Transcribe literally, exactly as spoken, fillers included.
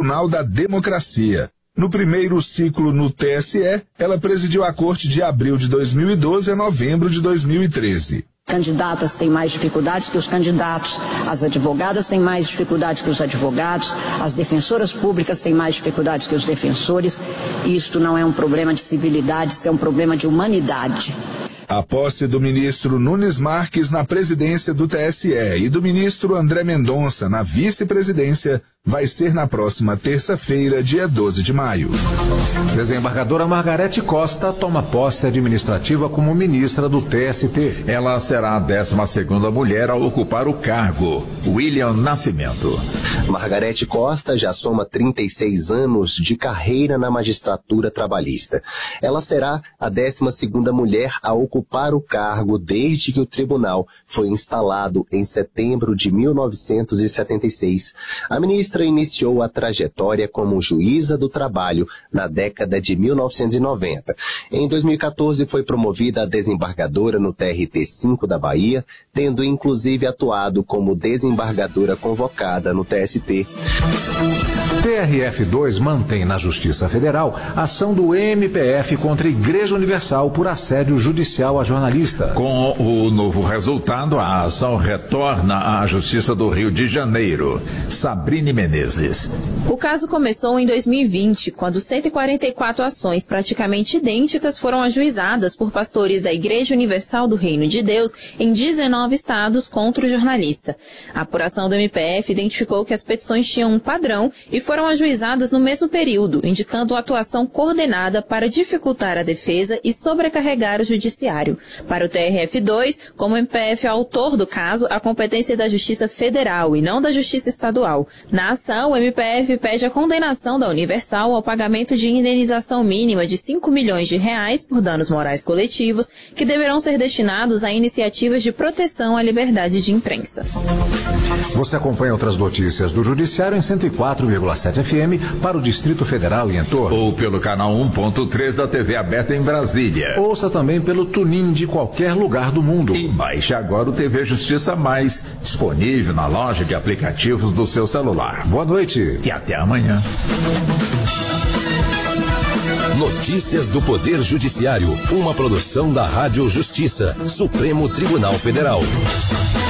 Tribunal da Democracia. No primeiro ciclo no T S E, ela presidiu a corte de abril de dois mil e doze a novembro de dois mil e treze. Candidatas têm mais dificuldades que os candidatos, as advogadas têm mais dificuldades que os advogados, as defensoras públicas têm mais dificuldades que os defensores. Isto não é um problema de civilidade, isso é um problema de humanidade. A posse do ministro Nunes Marques na presidência do T S E e do ministro André Mendonça na vice-presidência vai ser na próxima terça-feira, dia doze de maio. Desembargadora Margarete Costa toma posse administrativa como ministra do T S T. Ela será a décima segunda mulher a ocupar o cargo. William Nascimento. Margarete Costa já soma trinta e seis anos de carreira na magistratura trabalhista. Ela será a décima segunda mulher a ocupar o cargo desde que o tribunal foi instalado em setembro de mil novecentos e setenta e seis. A ministra iniciou a trajetória como juíza do trabalho na década de mil novecentos e noventa. Em dois mil e quatorze foi promovida a desembargadora no T R T cinco da Bahia, tendo inclusive atuado como desembargadora convocada no T S T. T R F dois mantém na Justiça Federal a ação do M P F contra a Igreja Universal por assédio judicial a jornalista. Com o novo resultado, a ação retorna à Justiça do Rio de Janeiro. Sabrine Menezes. O caso começou em dois mil e vinte, quando cento e quarenta e quatro ações praticamente idênticas foram ajuizadas por pastores da Igreja Universal do Reino de Deus em dezenove estados contra o jornalista. A apuração do M P F identificou que as petições tinham um padrão e foram ajuizadas no mesmo período, indicando atuação coordenada para dificultar a defesa e sobrecarregar o judiciário. Para o T R F dois, como o M P F é autor do caso, a competência é da Justiça Federal e não da Justiça Estadual. Na ação, o M P F pede a condenação da Universal ao pagamento de indenização mínima de cinco milhões de reais por danos morais coletivos, que deverão ser destinados a iniciativas de proteção à liberdade de imprensa. Você acompanha outras notícias do Judiciário em cento e quatro vírgula sete F M para o Distrito Federal e entorno. Ou pelo canal um ponto três da T V aberta em Brasília. Ouça também pelo TuneIn de qualquer lugar do mundo. E baixe agora o T V Justiça Mais, disponível na loja de aplicativos do seu celular. Boa noite. E até amanhã. Notícias do Poder Judiciário, uma produção da Rádio Justiça, Supremo Tribunal Federal.